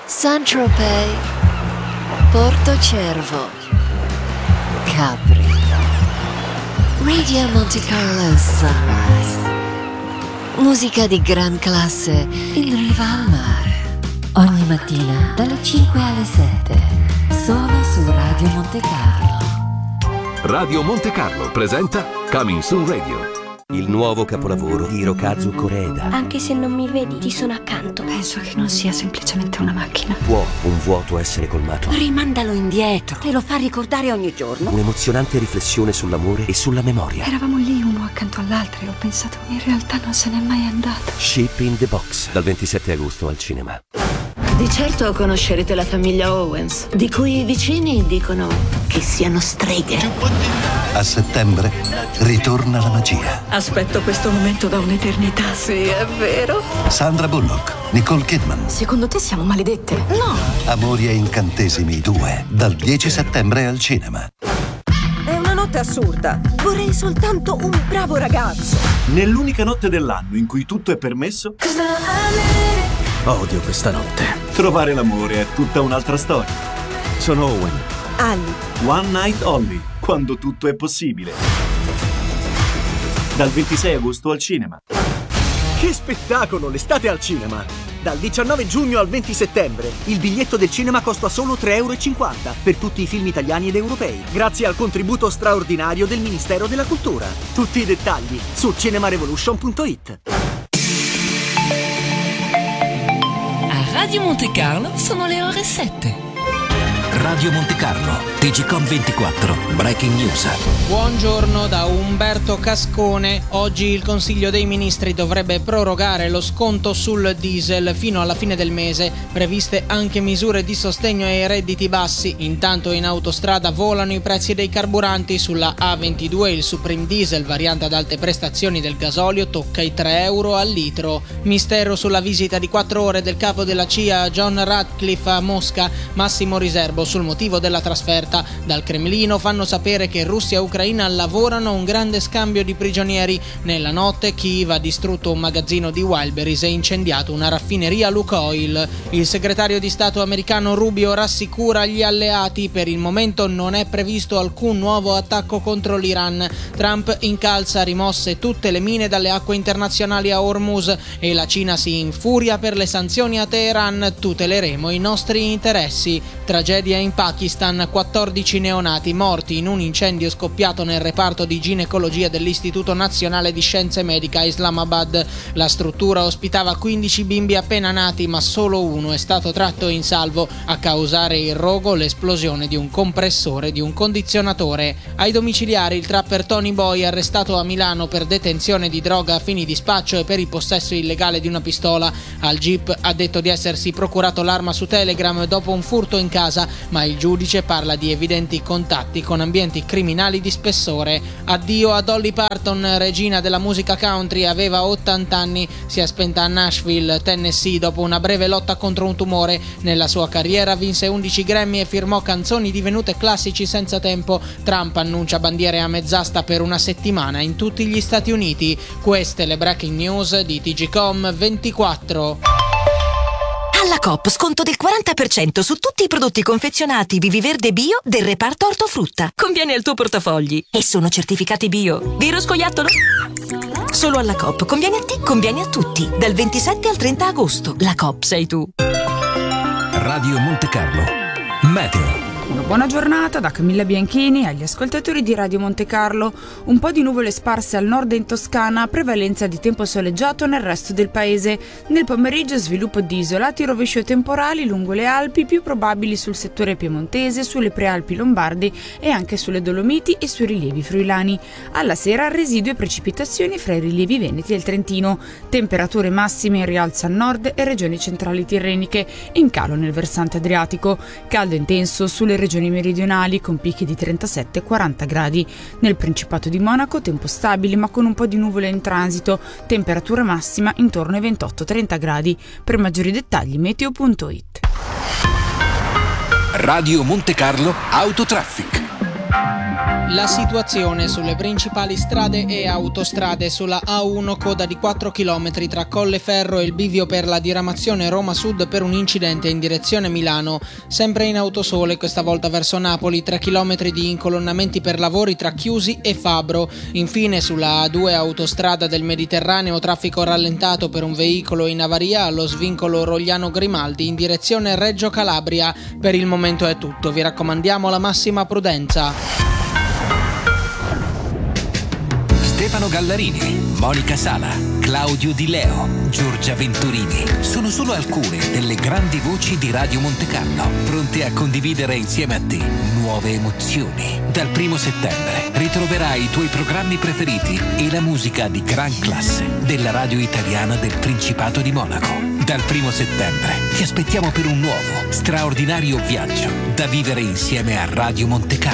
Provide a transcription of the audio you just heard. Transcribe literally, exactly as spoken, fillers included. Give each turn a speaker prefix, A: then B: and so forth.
A: Saint-Tropez, Porto Cervo, Capri, Radio Monte Carlo Sunrise. Musica di gran classe in riva al mare. Ogni mattina dalle cinque alle sette, solo su Radio Monte Carlo.
B: Radio Monte Carlo presenta Coming Soon Radio.
C: Il nuovo capolavoro di Hirokazu Koreeda.
D: Anche se non mi vedi, ti sono accanto.
E: Penso che non sia semplicemente una macchina.
C: Può un vuoto essere colmato?
E: Rimandalo indietro. Te lo fa ricordare ogni giorno.
C: Un'emozionante riflessione sull'amore e sulla memoria.
E: Eravamo lì uno accanto all'altro e ho pensato, in realtà non se n'è mai andato.
C: Ship in the Box, dal ventisette agosto al cinema.
F: Di certo conoscerete la famiglia Owens, di cui i vicini dicono che siano streghe.
G: A settembre ritorna la magia.
F: Aspetto questo momento da un'eternità. Sì, è vero.
G: Sandra Bullock, Nicole Kidman.
E: Secondo te siamo maledette?
F: No.
G: Amori e incantesimi due, dal dieci settembre al cinema.
H: È una notte assurda. Vorrei soltanto un bravo ragazzo.
I: Nell'unica notte dell'anno in cui tutto è permesso. Odio questa notte. Trovare l'amore è tutta un'altra storia. Sono Owen.
H: Ali.
I: One Night Only, quando tutto è possibile. Dal ventisei agosto al cinema.
J: Che spettacolo, l'estate al cinema! Dal diciannove giugno al venti settembre, il biglietto del cinema costa solo tre e cinquanta euro per tutti i film italiani ed europei, grazie al contributo straordinario del Ministero della Cultura. Tutti i dettagli su cinemarevolution punto it.
K: Radio Monte Carlo sono le ore sette.
L: Radio Monte Carlo, T G Com ventiquattro, Breaking News.
M: Buongiorno da Umberto Cascone. Oggi il Consiglio dei Ministri dovrebbe prorogare lo sconto sul diesel fino alla fine del mese. Previste anche misure di sostegno ai redditi bassi. Intanto in autostrada volano i prezzi dei carburanti. Sulla A ventidue il Supreme Diesel, variante ad alte prestazioni del gasolio, tocca i tre euro al litro. Mistero sulla visita di quattro ore del capo della C I A John Ratcliffe a Mosca. Massimo riservo sul motivo della trasferta. Dal Cremlino fanno sapere che Russia e Ucraina lavorano a un grande scambio di prigionieri. Nella notte Kiev ha distrutto un magazzino di Wildberries e incendiato una raffineria Lukoil. Il segretario di Stato americano Rubio rassicura gli alleati: per il momento non è previsto alcun nuovo attacco contro l'Iran. Trump incalza rimosse tutte le mine dalle acque internazionali a Hormuz e la Cina si infuria per le sanzioni a Teheran. Tuteleremo i nostri interessi. Tragedia in Pakistan, quattordici neonati morti in un incendio scoppiato nel reparto di ginecologia dell'Istituto Nazionale di Scienze Mediche a Islamabad. La struttura ospitava quindici bimbi appena nati, ma solo uno è stato tratto in salvo. A causare il rogo l'esplosione di un compressore di un condizionatore. Ai domiciliari il trapper Tony Boy, arrestato a Milano per detenzione di droga a fini di spaccio e per il possesso illegale di una pistola. Al G I P ha detto di essersi procurato l'arma su Telegram dopo un furto in casa, ma il giudice parla di evidenti contatti con ambienti criminali di spessore. Addio a Dolly Parton, regina della musica country, aveva ottanta anni, si è spenta a Nashville, Tennessee, dopo una breve lotta contro un tumore. Nella sua carriera vinse undici Grammy e firmò canzoni divenute classici senza tempo. Trump annuncia bandiere a mezz'asta per una settimana in tutti gli Stati Uniti. Queste le breaking news di T G Com ventiquattro.
N: Alla Coop sconto del quaranta per cento su tutti i prodotti confezionati Viviverde Bio del reparto ortofrutta. Conviene al tuo portafogli e sono certificati bio. Vero scoiattolo? Solo alla Coop. Conviene a te, conviene a tutti. Dal ventisette al trenta agosto. La Coop sei tu.
L: Radio Monte Carlo, Meteo.
O: Una buona giornata da Camilla Bianchini agli ascoltatori di Radio Monte Carlo. Un po' di nuvole sparse al nord e in Toscana, prevalenza di tempo soleggiato nel resto del paese. Nel pomeriggio sviluppo di isolati rovescio temporali lungo le Alpi, più probabili sul settore piemontese, sulle prealpi lombardi e anche sulle Dolomiti e sui rilievi friulani. Alla sera residue precipitazioni fra i rilievi veneti e il Trentino. Temperature massime in rialzo al nord e regioni centrali tirreniche, in calo nel versante adriatico. Caldo intenso sulle regioni meridionali con picchi di trentasette quaranta gradi. Nel Principato di Monaco tempo stabile ma con un po' di nuvole in transito, temperatura massima intorno ai ventotto trenta gradi. Per maggiori dettagli meteo punto it.
L: Radio Monte Carlo Autotraffic.
M: La situazione sulle principali strade e autostrade: sulla A uno coda di quattro chilometri tra Colleferro e il bivio per la diramazione Roma Sud per un incidente in direzione Milano. Sempre in autosole, questa volta verso Napoli, tre chilometri di incolonnamenti per lavori tra Chiusi e Fabro. Infine sulla A due autostrada del Mediterraneo, traffico rallentato per un veicolo in avaria allo svincolo Rogliano Grimaldi in direzione Reggio Calabria. Per il momento è tutto, vi raccomandiamo la massima prudenza.
L: Stefano Gallarini, Monica Sala, Claudio Di Leo, Giorgia Venturini sono solo alcune delle grandi voci di Radio Montecarlo, pronte a condividere insieme a te nuove emozioni. Dal primo settembre ritroverai i tuoi programmi preferiti e la musica di gran classe della radio italiana del Principato di Monaco. Dal primo settembre ti aspettiamo per un nuovo, straordinario viaggio da vivere insieme a Radio Montecarlo.